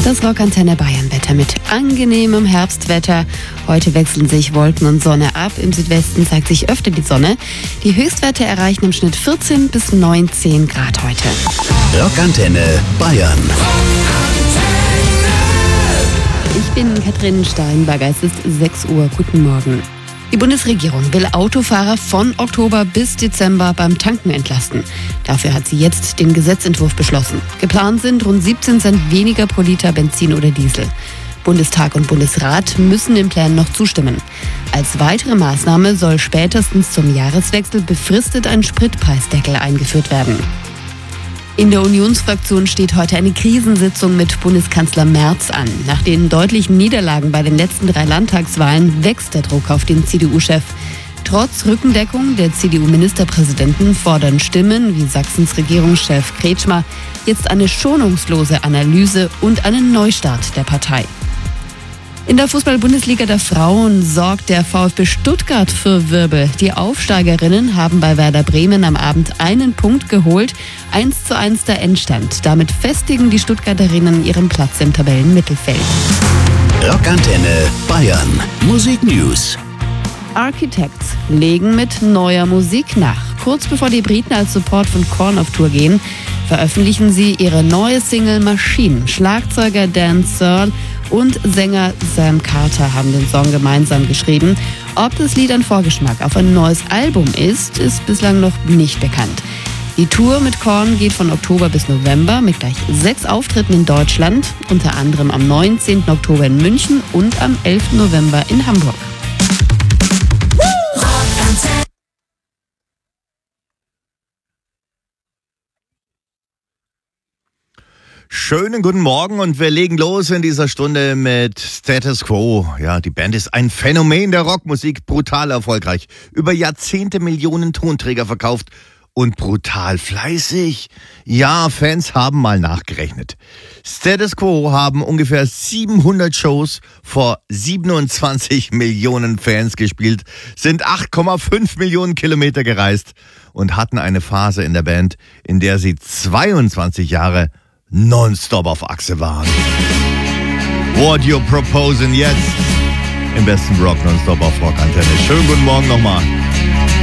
Das Rockantenne Bayern-Wetter mit angenehmem Herbstwetter. Heute wechseln sich Wolken und Sonne ab. Im Südwesten zeigt sich öfter die Sonne. Die Höchstwerte erreichen im Schnitt 14 bis 19 Grad heute. Rockantenne Bayern. Ich bin Katrin Steinberger. Es ist 6 Uhr. Guten Morgen. Die Bundesregierung will Autofahrer von Oktober bis Dezember beim Tanken entlasten. Dafür hat sie jetzt den Gesetzentwurf beschlossen. Geplant sind rund 17 Cent weniger pro Liter Benzin oder Diesel. Bundestag und Bundesrat müssen den Plänen noch zustimmen. Als weitere Maßnahme soll spätestens zum Jahreswechsel befristet ein Spritpreisdeckel eingeführt werden. In der Unionsfraktion steht heute eine Krisensitzung mit Bundeskanzler Merz an. Nach den deutlichen Niederlagen bei den letzten 3 Landtagswahlen wächst der Druck auf den CDU-Chef. Trotz Rückendeckung der CDU-Ministerpräsidenten fordern Stimmen wie Sachsens Regierungschef Kretschmer jetzt eine schonungslose Analyse und einen Neustart der Partei. In der Fußball-Bundesliga der Frauen sorgt der VfB Stuttgart für Wirbel. Die Aufsteigerinnen haben bei Werder Bremen am Abend einen Punkt geholt. 1:1 der Endstand. Damit festigen die Stuttgarterinnen ihren Platz im Tabellenmittelfeld. Rockantenne Bayern. Musik News. Architects legen mit neuer Musik nach. Kurz bevor die Briten als Support von Korn auf Tour gehen, veröffentlichen sie ihre neue Single Machine. Schlagzeuger Dan Searle und Sänger Sam Carter haben den Song gemeinsam geschrieben. Ob das Lied ein Vorgeschmack auf ein neues Album ist bislang noch nicht bekannt. Die Tour mit Korn geht von Oktober bis November mit gleich 6 Auftritten in Deutschland, unter anderem am 19. Oktober in München und am 11. November in Hamburg. Schönen guten Morgen und wir legen los in dieser Stunde mit Status Quo. Ja, die Band ist ein Phänomen der Rockmusik, brutal erfolgreich. Über Jahrzehnte Millionen Tonträger verkauft und brutal fleißig. Ja, Fans haben mal nachgerechnet. Status Quo haben ungefähr 700 Shows vor 27 Millionen Fans gespielt, sind 8,5 Millionen Kilometer gereist und hatten eine Phase in der Band, in der sie 22 Jahre nonstop auf Achse waren. What You Proposing jetzt im besten Rock nonstop auf Rockantenne. Schönen guten Morgen nochmal.